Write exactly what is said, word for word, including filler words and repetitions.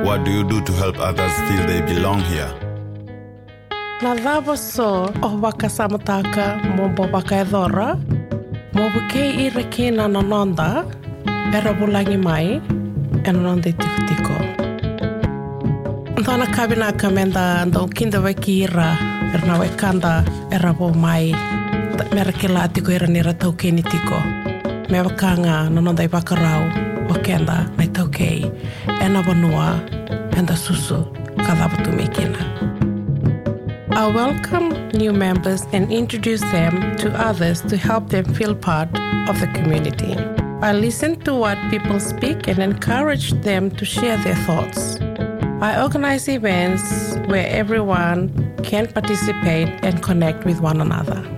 what do you do to help others feel they belong here? Na dhava so o waka samotaka mo waka edhora, mo buke I rekina nanonda, era bulangi mai, e nanonda tikutiko. Ndona kabina kamenda ndo kinda waki ira, erna wekanda era bo mai, mera kila atiko ira nira taukeni tiko. Me wakanga nanonda I wakarau, wakenda na taukei, ena wanua, enda susu, kadhabutu mekina. I welcome new members and introduce them to others to help them feel part of the community. I listen to what people speak and encourage them to share their thoughts. I organize events where everyone can participate and connect with one another.